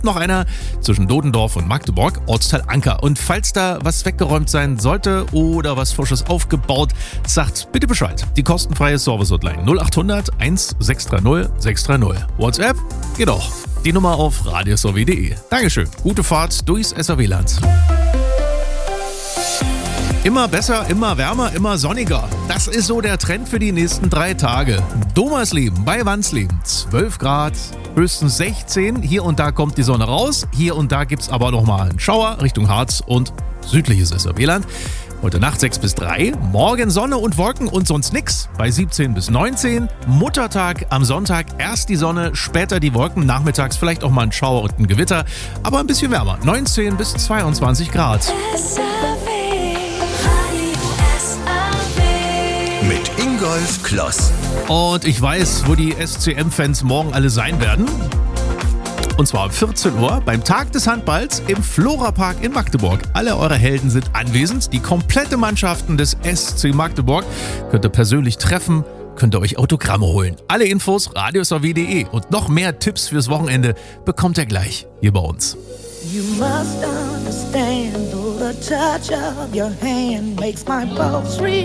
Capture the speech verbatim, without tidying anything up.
kommt noch einer zwischen Dodendorf und Magdeburg, Ortsteil Anker. Und falls da was weggeräumt sein sollte oder was Frisches aufgebaut, sagt bitte Bescheid. Die kostenfreie Service-Hotline null acht hundert eins sechs drei null sechs drei null. WhatsApp geht auch. Die Nummer auf radios o w punkt de. Dankeschön. Gute Fahrt durchs S R W-Land. Immer besser, immer wärmer, immer sonniger. Das ist so der Trend für die nächsten drei Tage. Domersleben bei Wansleben, zwölf Grad, höchstens sechzehn. Hier und da kommt die Sonne raus. Hier und da gibt es aber nochmal einen Schauer Richtung Harz und südliches S R W-Land. Heute Nacht sechs bis drei, morgen Sonne und Wolken und sonst nix bei siebzehn bis neunzehn. Muttertag am Sonntag, erst die Sonne, später die Wolken, nachmittags vielleicht auch mal ein Schauer und ein Gewitter, aber ein bisschen wärmer, neunzehn bis zweiundzwanzig Grad. Mit Ingolf Kloss. Und ich weiß, wo die S C M-Fans morgen alle sein werden. Und zwar um vierzehn Uhr beim Tag des Handballs im Flora-Park in Magdeburg. Alle eure Helden sind anwesend. Die komplette Mannschaften des S C Magdeburg könnt ihr persönlich treffen, könnt ihr euch Autogramme holen. Alle Infos radios o w punkt de und noch mehr Tipps fürs Wochenende bekommt ihr gleich hier bei uns. You must understand, though the touch of your hand makes my pulse real.